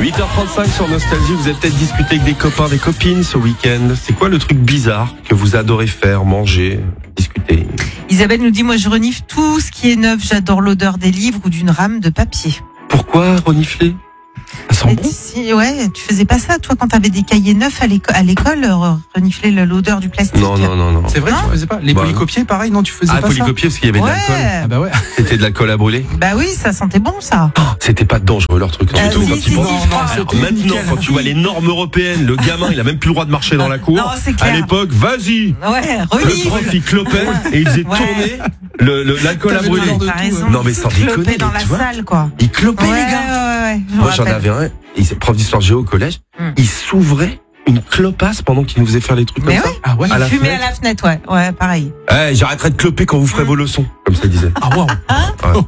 8h35 sur Nostalgie, vous avez peut-être discuté avec des copains, des copines ce week-end. C'est quoi le truc bizarre que vous adorez faire, manger, discuter? Isabelle nous dit, moi je renifle tout ce qui est neuf, j'adore l'odeur des livres ou d'une rame de papier. Pourquoi renifler? Ça sent bon? Ouais, tu faisais pas ça, toi, quand t'avais des cahiers neufs à l'école, renifler l'odeur du plastique? Non. C'est vrai, tu faisais pas? Les polycopiers, pareil, non, tu faisais pas ça? Polycopier parce qu'il y avait de l'alcool. Ah bah ouais. C'était de l'alcool à brûler. Bah oui, ça sentait bon, ça. C'était pas dangereux leur truc. Ah, Du tout, si, quand si, ils boivent. si, je crois. Alors, maintenant, quand tu vois les normes européennes, le gamin, il a même plus le droit de marcher dans la cour. Non, c'est clair. À l'époque, vas-y. Ouais, Le renifle. prof, il clopait et il faisait tourner l'alcool à T'avais brûler. besoin de T'as tout, raison. Non, mais sans déconner, Cloper dans la tu vois. salle, quoi. Il clopait, Ouais, les gars. ouais. Moi, j'en avais un. Prof d'histoire géo au collège. Il s'ouvrait une clopasse pendant qu'il nous faisait faire les trucs Mais comme ouais. ça. Ah ouais. À la Fumer fenêtre. à la fenêtre, ouais. Ouais, pareil. J'arrêterai de cloper quand vous ferez vos leçons, comme ça il disait. Ah waouh.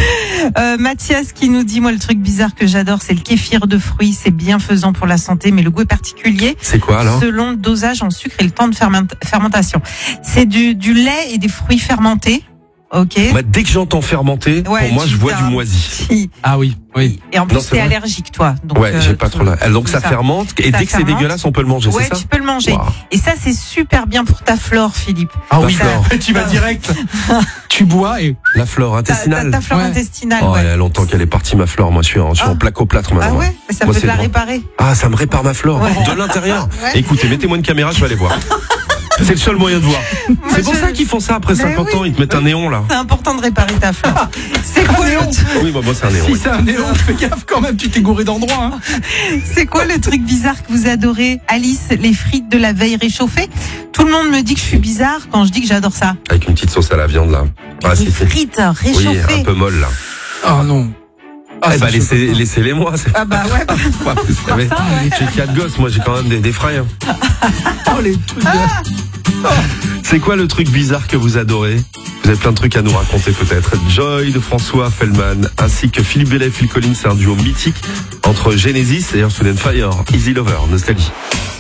Mathias qui nous dit, moi, le truc bizarre que j'adore, c'est le kéfir de fruits. C'est bienfaisant pour la santé, mais le goût est particulier. C'est quoi alors? Selon le dosage en sucre et le temps de fermentation. C'est du lait et des fruits fermentés. Ok. Moi, dès que j'entends fermenter, Ouais, pour moi, tu je vois t'as- du moisi. Ah, Ah oui. et en plus, Non, c'est t'es vrai. allergique, toi. Donc, Ouais, j'ai pas trop là. Donc ça fermente, et Ça dès que c'est fermente. dégueulasse, on peut le manger, Ouais, c'est ça? tu peux le manger. Waouh. Et ça, c'est super bien pour ta flore, Philippe. Ah La oui. flore. Tu vas direct. Tu bois et. La flore intestinale. Ta flore Ouais. intestinale, Oh, il y ouais. a longtemps qu'elle est partie, ma flore. Moi, je suis en plaque au plâtre maintenant. Ah ouais, mais ça Moi, peut c'est te la bon. réparer. Ah, ça me répare ma flore. Ouais. De l'intérieur. Ouais. Écoutez, mettez-moi une caméra, je vais aller voir. C'est le seul moyen de voir. C'est pour je- ça qu'ils font ça après Mais 50 oui. ans, ils te mettent un néon là. C'est important de réparer ta flore. C'est quoi, Oui, bah, moi c'est un néon. Si oui. c'est un néon, fais gaffe quand même, tu t'es gouré d'endroit. Hein. c'est quoi le truc bizarre que vous adorez? Alice, les frites de la veille réchauffées. Tout le monde me dit que je suis bizarre quand je dis que j'adore ça. Avec une petite sauce à la viande là. Ah, Les si, si. frites Oui, réchauffées. un peu molle là. Oh non. Ah, Eh bah, ça, je peux pas. laissez-les moi. C'est Ah bah ouais, bah, pas vous savez. ça, ouais. J'ai 4 gosses, moi j'ai quand même des frais. Hein. Oh les trucs de. C'est quoi le truc bizarre que vous adorez? Vous avez plein de trucs à nous raconter peut-être. Joy de François Feldman ainsi que Philippe Bellet et Phil Collins, c'est un duo mythique entre Genesis et Earth, Wind & Fire. Easy Lover, Nostalgie.